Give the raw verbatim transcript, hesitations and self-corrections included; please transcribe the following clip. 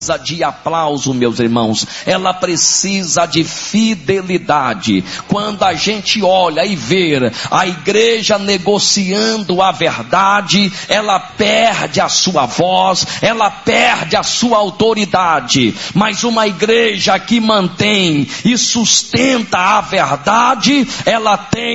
de aplauso, meus irmãos, ela precisa de fidelidade. Quando a gente olha e vê a igreja negociando a verdade, ela perde a sua voz, ela perde a sua autoridade. Mas uma igreja que mantém e sustenta a verdade, ela tem